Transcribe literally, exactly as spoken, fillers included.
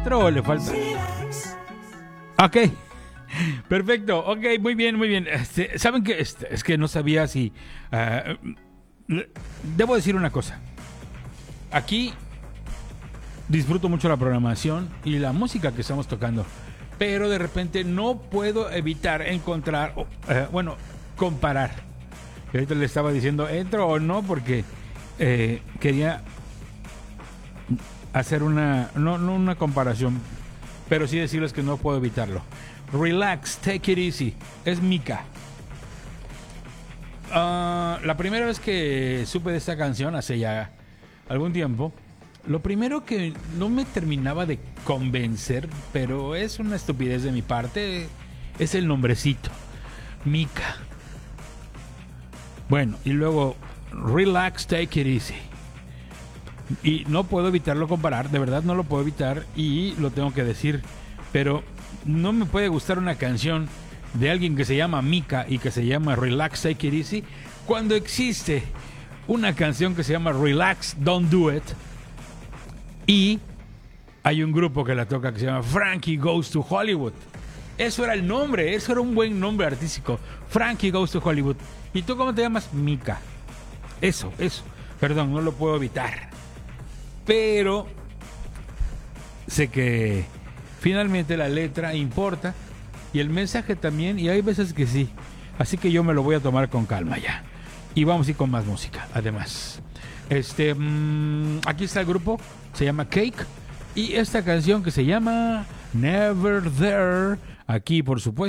intro o le falta? Ok, perfecto, ok, muy bien, muy bien. Este, ¿Saben qué? Este, es que no sabía si... Uh, debo decir una cosa. Aquí disfruto mucho la programación y la música que estamos tocando, pero de repente no puedo evitar encontrar, uh, bueno, comparar. Y ahorita le estaba diciendo, ¿entro o no? Porque eh, quería hacer una, no, no una comparación, pero sí decirles que no puedo evitarlo. Relax, take it easy. Es Mika. Uh, la primera vez que supe de esta canción, hace ya algún tiempo, lo primero que no me terminaba de convencer, pero es una estupidez de mi parte, es el nombrecito. Mika. Bueno, y luego, relax, take it easy. Y no puedo evitarlo comparar, de verdad no lo puedo evitar y lo tengo que decir. Pero no me puede gustar una canción de alguien que se llama Mika y que se llama Relax, Take It Easy cuando existe una canción que se llama Relax, Don't Do It y hay un grupo que la toca que se llama Frankie Goes to Hollywood. Eso era el nombre, eso era un buen nombre artístico. Frankie Goes to Hollywood. ¿Y tú cómo te llamas? Mika. Eso, eso. Perdón, no lo puedo evitar. Pero sé que finalmente la letra importa y el mensaje también, y hay veces que sí. Así que yo me lo voy a tomar con calma ya. Y vamos a ir con más música, además. Este, mmm, aquí está el grupo, se llama Cake. Y esta canción que se llama Never There. Aquí, por supuesto.